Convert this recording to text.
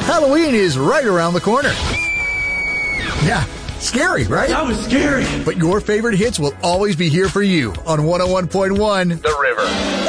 Halloween is right around the corner. Yeah, scary, right? That was scary. But your favorite hits will always be here for you on 101.1 The River.